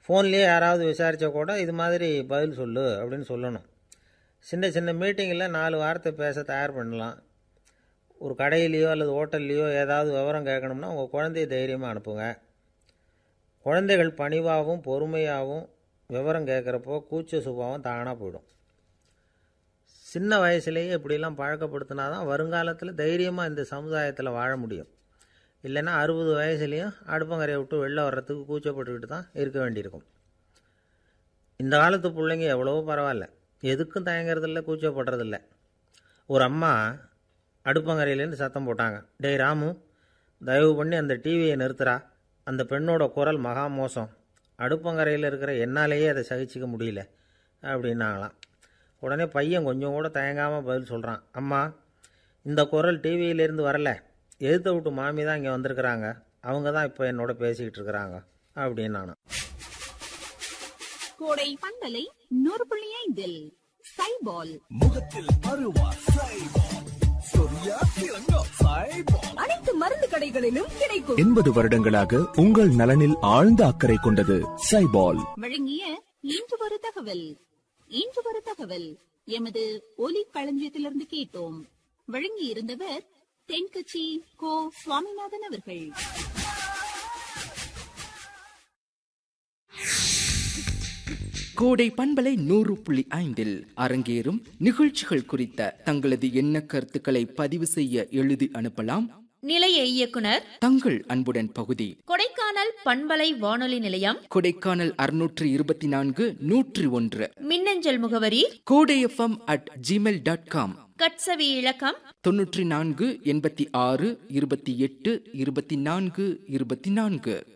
ஃபோன்லேயே யாராவது விசாரித்தா கூட இது மாதிரி பதில் சொல்லு அப்படின்னு சொல்லணும். சின்ன சின்ன மீட்டிங்கில் 4 வார்த்தை பேச தயார் பண்ணலாம். ஒரு கடையிலையோ அல்லது ஹோட்டல்லையோ ஏதாவது விவரம் கேட்கணும்னா உங்கள் குழந்தைய தைரியமாக அனுப்புங்க. குழந்தைகள் பணிவாகவும் பொறுமையாகவும் விவரம் கேட்குறப்போ கூச்ச சுபாவம் தானாக போயிடும். சின்ன வயசுலேயே இப்படிலாம் பழக்கப்படுத்தினா தான் வருங்காலத்தில் தைரியமாக இந்த சமுதாயத்தில் வாழ முடியும். இல்லைன்னா 60 வயசுலேயும் அடுப்பங்கரையை விட்டு வெளில வர்றதுக்கு கூச்சப்பட்டுக்கிட்டு தான் இருக்க வேண்டியிருக்கும். இந்த காலத்து பிள்ளைங்க எவ்வளவோ பரவாயில்ல, எதுக்கும் தயங்குறதில்ல, கூச்சப்படுறதில்ல. ஒரு அம்மா அடுப்பங்கரையிலேருந்து சத்தம் போட்டாங்க, டேய் ராமு, தயவு பண்ணி அந்த டிவியை நிறுத்துறா, அந்த பெண்ணோட குரல் மகா மோசம், அடுப்பங்கரையில் இருக்கிற என்னாலேயே அதை சகிச்சிக்க முடியல அப்படின்னாங்களாம். உடனே பையன் கொஞ்சம் கூட தயங்காமல் பதில் சொல்கிறான், அம்மா, இந்த குரல் டிவியிலேருந்து வரல, எதிர்த்த விட்டு மாமி தான் இங்கே வந்திருக்கிறாங்க, அவங்க தான் இப்போ என்னோட பேசிக்கிட்டு இருக்கிறாங்க அப்படின்னு நானும். கோடை பந்தலை 100.5 சைபால் முகத்தில் அருவா சைபால், சொரியா சிறங்கா சைபால். அனைத்து மருந்து கடைகளிலும் கிடைக்கும். 80 வருடங்களாக உங்கள் நலனில் ஆழ்ந்த அக்கறை கொண்டது சைபால். வழங்கிய இன்று ஒரு தகவல். இன்று ஒரு தகவல் எமது ஒலி களஞ்சியத்திலிருந்து கேட்டோம். வழங்கி இருந்தவர் தென்கட்சி கோ சுவாமிநாதன் அவர்கள். கோடை பண்பலை 100.5 அரங்கேறும் நிகழ்ச்சிகள் குறித்த தங்களது எண்ண கருத்துக்களை பதிவு செய்ய எழுதி அனுப்பலாம். நிலைய இயக்குனர் தங்கள் அன்புடன் பகுதி, கொடைக்கானல் பண்பலை வானொலி நிலையம், கொடைக்கானல் 624 101. மின்னஞ்சல் முகவரி kodayfm@gmail.com. கட்சவி இலக்கம் 94 86 28 24 24.